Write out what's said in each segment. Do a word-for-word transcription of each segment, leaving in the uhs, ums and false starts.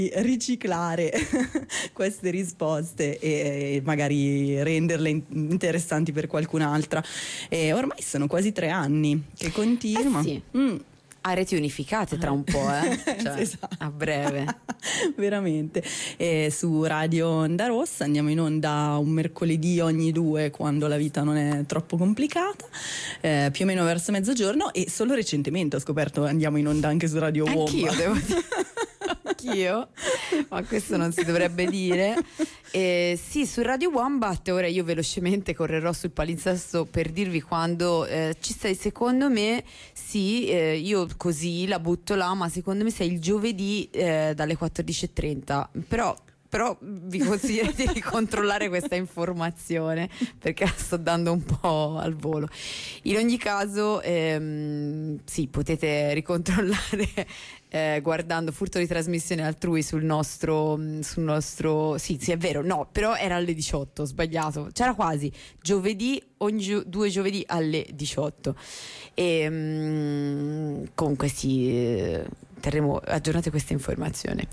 riciclare queste risposte e magari renderle interessanti per qualcun'altra. E ormai sono quasi tre anni che continua. Eh sì. Mm. A reti unificate tra un po', eh? Cioè, esatto. A breve. Veramente. E su Radio Onda Rossa andiamo in onda un mercoledì ogni due quando la vita non è troppo complicata, eh, più o meno verso mezzogiorno, e solo recentemente ho scoperto andiamo in onda anche su Radio Wombat. Anch'io devo dire. Anch'io, ma questo non si dovrebbe dire. Eh, sì, su Radio Wombat. Ora io velocemente correrò sul palinsesto per dirvi quando eh, ci sei. Secondo me sì, eh, io così la butto là, ma secondo me sei il giovedì eh, dalle quattordici e trenta. Però Però vi consiglio di controllare questa informazione perché la sto dando un po' al volo. In ogni caso, ehm, sì, potete ricontrollare eh, guardando Furto di trasmissione altrui sul nostro, sul nostro. Sì, sì, è vero, no, però era alle diciotto, sbagliato. C'era quasi giovedì, ogni gio- due giovedì alle diciotto. E um, comunque sì, eh, terremo aggiornate queste informazioni.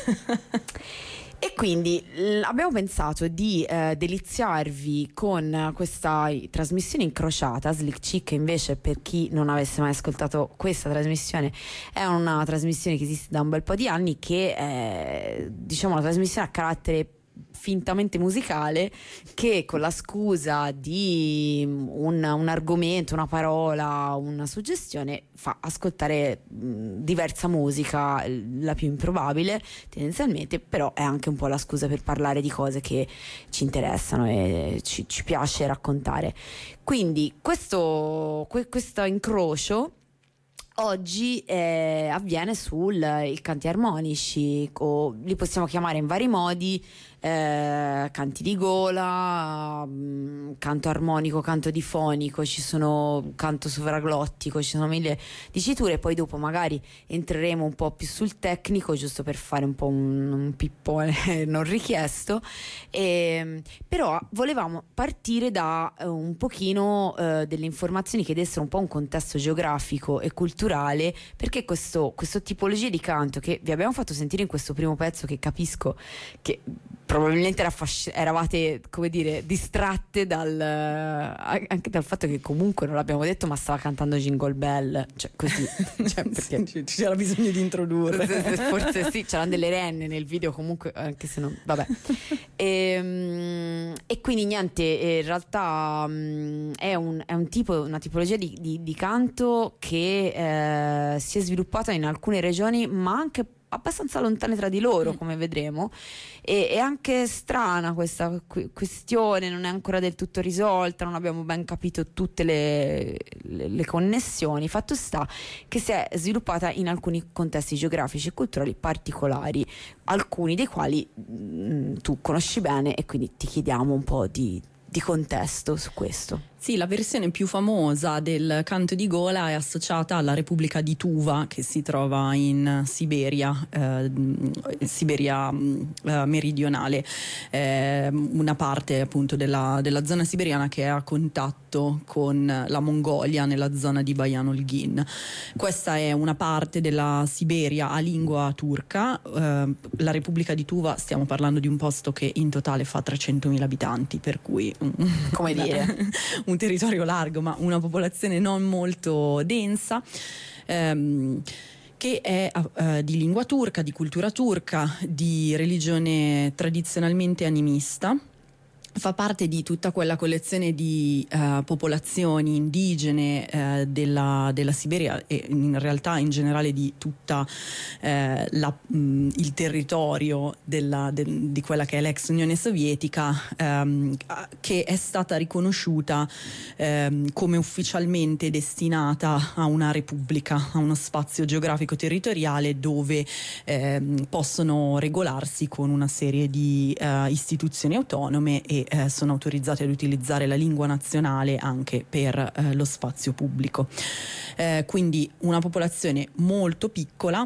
E quindi l- abbiamo pensato di eh, deliziarvi con questa trasmissione incrociata. Slick Chick, invece, per chi non avesse mai ascoltato questa trasmissione, è una trasmissione che esiste da un bel po' di anni, che è, diciamo, una trasmissione a carattere fintamente musicale, che con la scusa di un, un argomento, una parola, una suggestione fa ascoltare mh, diversa musica, la più improbabile tendenzialmente, però è anche un po' la scusa per parlare di cose che ci interessano e ci, ci piace raccontare. Quindi questo, que, questo incrocio oggi eh, avviene sul il canti armonici, o li possiamo chiamare in vari modi, eh, canti di gola, mh, canto armonico, canto difonico, ci sono canto sovraglottico, ci sono mille diciture. Poi dopo magari entreremo un po' più sul tecnico, giusto per fare un po' un, un pippone non richiesto. E, però volevamo partire da eh, un pochino eh, delle informazioni che dessero un po' un contesto geografico e culturale, perché questo, questo tipologia di canto che vi abbiamo fatto sentire in questo primo pezzo, che capisco che probabilmente era fasc- eravate, come dire, distratte dal anche dal fatto che comunque non l'abbiamo detto, ma stava cantando Jingle Bell, cioè così, cioè, perché sì, c'era bisogno di introdurre. Forse sì, c'erano delle renne nel video, comunque, anche se non, vabbè. E, e quindi niente, in realtà è un, è un tipo, una tipologia di, di, di canto che eh, si è sviluppata in alcune regioni, ma anche abbastanza lontane tra di loro, come vedremo. E è anche strana questa questione, non è ancora del tutto risolta, non abbiamo ben capito tutte le, le, le connessioni. Fatto sta che si è sviluppata in alcuni contesti geografici e culturali particolari, alcuni dei quali mh, tu conosci bene, e quindi ti chiediamo un po' di, di contesto su questo. Sì, la versione più famosa del canto di gola è associata alla Repubblica di Tuva, che si trova in Siberia, eh, Siberia eh, meridionale, eh, una parte appunto della, della zona siberiana che è a contatto con la Mongolia nella zona di Bayan-Olgin. Questa è una parte della Siberia a lingua turca. Eh, la Repubblica di Tuva, stiamo parlando di un posto che in totale fa trecentomila abitanti, per cui come dire un territorio largo ma una popolazione non molto densa, ehm, che è eh, di lingua turca, di cultura turca, di religione tradizionalmente animista. Fa parte di tutta quella collezione di uh, popolazioni indigene uh, della, della Siberia, e in realtà in generale di tutta uh, la, mh, il territorio della, de, di quella che è l'ex Unione Sovietica, um, che è stata riconosciuta um, come ufficialmente destinata a una repubblica, a uno spazio geografico territoriale dove um, possono regolarsi con una serie di uh, istituzioni autonome e Eh, sono autorizzati ad utilizzare la lingua nazionale anche per eh, lo spazio pubblico. Eh, quindi una popolazione molto piccola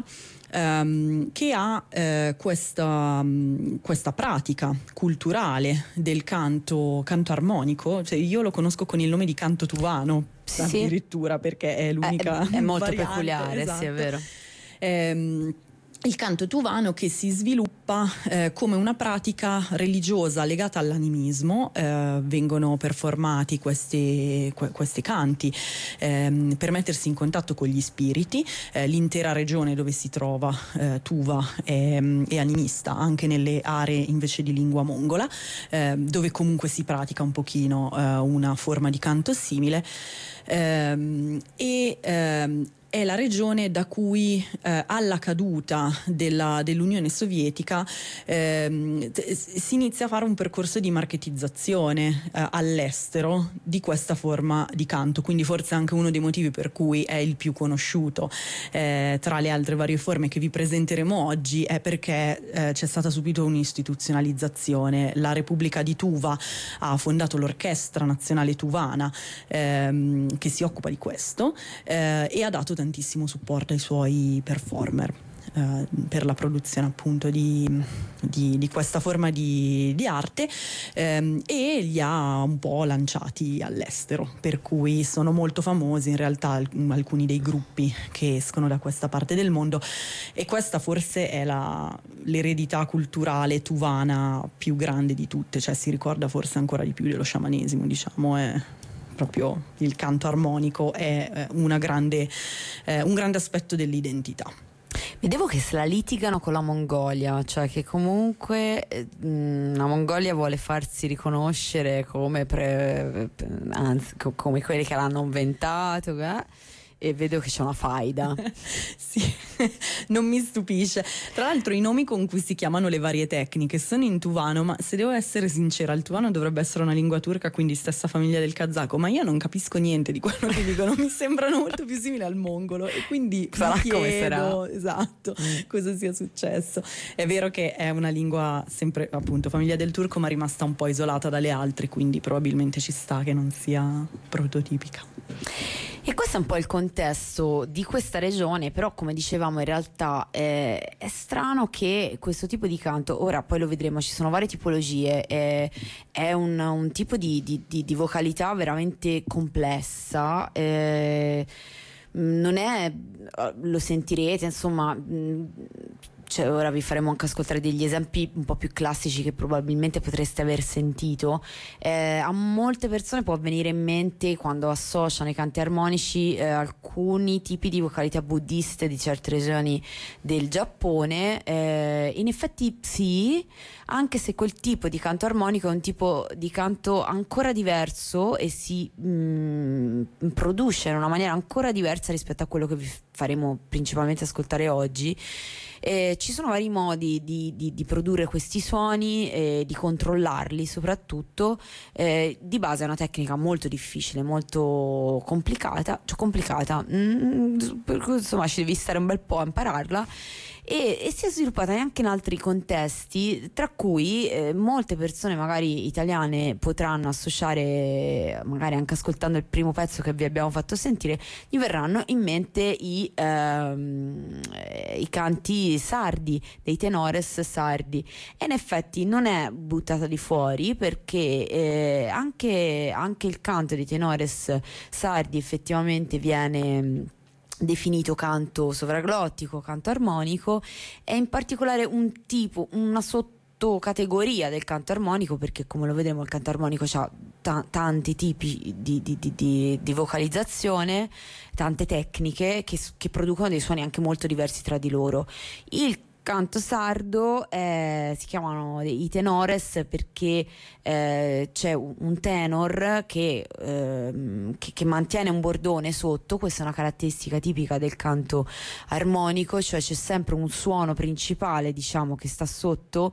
ehm, che ha eh, questa, mh, questa pratica culturale del canto, canto armonico. Cioè, io lo conosco con il nome di canto tuvano, sì, addirittura, perché è l'unica è, è molto variante, peculiare, esatto. Sì, è vero. Ehm, il canto tuvano che si sviluppa eh, come una pratica religiosa legata all'animismo. Eh, vengono performati questi, que- questi canti ehm, per mettersi in contatto con gli spiriti. Eh, l'intera regione dove si trova eh, Tuva è, è animista, anche nelle aree invece di lingua mongola, eh, dove comunque si pratica un pochino eh, una forma di canto simile. Ehm, e ehm, è la regione da cui eh, alla caduta della, dell'Unione Sovietica ehm, t- si inizia a fare un percorso di marketizzazione eh, all'estero di questa forma di canto, quindi forse anche uno dei motivi per cui è il più conosciuto eh, tra le altre varie forme che vi presenteremo oggi è perché eh, c'è stata subito un'istituzionalizzazione. La Repubblica di Tuva ha fondato l'Orchestra Nazionale Tuvana ehm, che si occupa di questo eh, e ha dato tantissimo supporto ai suoi performer eh, per la produzione appunto di, di, di questa forma di, di arte ehm, e li ha un po' lanciati all'estero, per cui sono molto famosi in realtà alc- alcuni dei gruppi che escono da questa parte del mondo, e questa forse è la, l'eredità culturale tuvana più grande di tutte, cioè si ricorda forse ancora di più dello sciamanesimo, diciamo, è proprio il canto armonico è eh, una grande, eh, un grande aspetto dell'identità. Vedevo che se la litigano con la Mongolia, cioè che comunque eh, la Mongolia vuole farsi riconoscere come, pre, anzi, co- come quelli che l'hanno inventato, eh? E vedo che c'è una faida. Sì, non mi stupisce. Tra l'altro i nomi con cui si chiamano le varie tecniche sono in tuvano, ma se devo essere sincera, il tuvano dovrebbe essere una lingua turca, quindi stessa famiglia del kazako, ma io non capisco niente di quello che dicono, mi sembrano molto più simili al mongolo, e quindi sarà mi chiedo, come sarà. esatto, cosa sia successo. È vero che è una lingua sempre appunto famiglia del turco, ma rimasta un po' isolata dalle altre, quindi probabilmente ci sta che non sia prototipica. E questo è un po' il contesto di questa regione, però come dicevamo in realtà eh, è strano che questo tipo di canto, ora poi lo vedremo, ci sono varie tipologie, eh, è un, un tipo di, di, di, di vocalità veramente complessa, eh, non è, lo sentirete, insomma... Mh, cioè, ora vi faremo anche ascoltare degli esempi un po' più classici che probabilmente potreste aver sentito. Eh, a molte persone può venire in mente, quando associano i canti armonici, eh, alcuni tipi di vocalità buddiste di certe regioni del Giappone. Eh, in effetti sì, anche se quel tipo di canto armonico è un tipo di canto ancora diverso e si mh, produce in una maniera ancora diversa rispetto a quello che vi faremo principalmente ascoltare oggi. Eh, ci sono vari modi di, di, di produrre questi suoni e di controllarli soprattutto. Eh, di base è una tecnica molto difficile, molto complicata, cioè complicata, mm, per cui insomma ci devi stare un bel po' a impararla. E, e si è sviluppata anche in altri contesti, tra cui eh, molte persone magari italiane potranno associare, magari anche ascoltando il primo pezzo che vi abbiamo fatto sentire, gli verranno in mente i, ehm, i canti sardi, dei tenores sardi, e in effetti non è buttata di fuori, perché eh, anche, anche il canto dei tenores sardi effettivamente viene definito canto sovraglottico, canto armonico, e in particolare un tipo, una sottocategoria del canto armonico, perché come lo vedremo il canto armonico ha ta- tanti tipi di, di, di, di, di vocalizzazione, tante tecniche che, che producono dei suoni anche molto diversi tra di loro. Il canto sardo eh, si chiamano i tenores perché eh, c'è un tenor che, eh, che, che mantiene un bordone sotto. Questa è una caratteristica tipica del canto armonico, cioè c'è sempre un suono principale, diciamo, che sta sotto,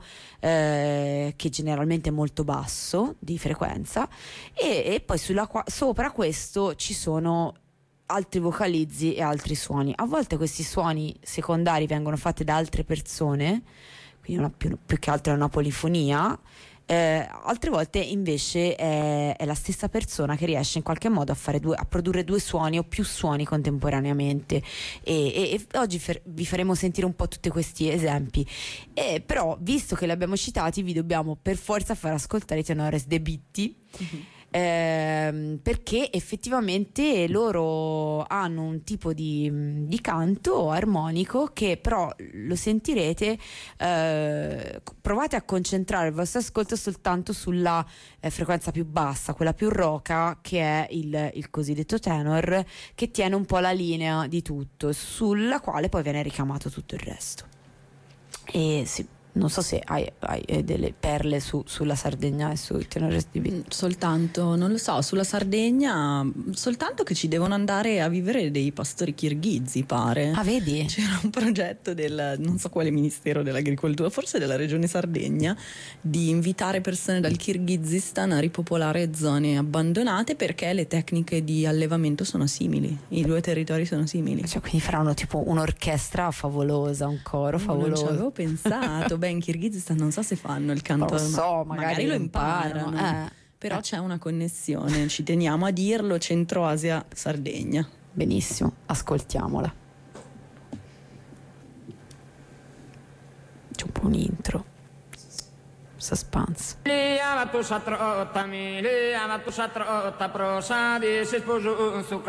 eh, che generalmente è molto basso di frequenza, e, e poi sulla, sopra questo ci sono altri vocalizzi e altri suoni. A volte questi suoni secondari vengono fatti da altre persone, quindi una, più, più che altro è una polifonia, eh, altre volte invece è, è la stessa persona che riesce in qualche modo a, fare due, a produrre due suoni o più suoni contemporaneamente, e, e, e oggi fer, vi faremo sentire un po' tutti questi esempi, e, però visto che li abbiamo citati vi dobbiamo per forza far ascoltare i tenores de Bitti. Mm-hmm. ehm, perché effettivamente loro hanno un tipo di, di canto armonico che però lo sentirete, eh, provate a concentrare il vostro ascolto soltanto sulla eh, frequenza più bassa, quella più roca, che è il, il cosiddetto tenor, che tiene un po' la linea di tutto, sulla quale poi viene ricamato tutto il resto. E sì, non so se hai, hai delle perle su, sulla Sardegna e su Tenor S D B. Soltanto, non lo so, sulla Sardegna, soltanto che ci devono andare a vivere dei pastori kirghizi, pare. Ah, vedi? C'era un progetto del, non so quale ministero dell'agricoltura, forse della regione Sardegna, di invitare persone dal Kirghizistan a ripopolare zone abbandonate perché le tecniche di allevamento sono simili, i due territori sono simili. Cioè, quindi faranno tipo un'orchestra favolosa, un coro favoloso. Non ci avevo pensato. Beh, in Kirghizistan non so se fanno il canto, non so, ma magari, magari lo lo imparano, imparano. eh. Però eh. c'è una connessione, ci teniamo a dirlo, Centro Asia, Sardegna. Benissimo, ascoltiamola. C'è un po' un intro. Suspense.